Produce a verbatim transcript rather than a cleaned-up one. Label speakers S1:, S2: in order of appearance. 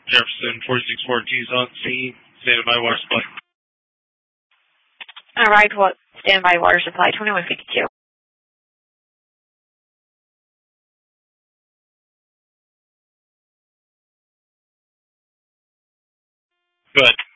S1: Jefferson, forty-six fourteen is on scene. Standby water supply.
S2: All right, what? Standby water supply, twenty-one fifty-two.
S1: Good.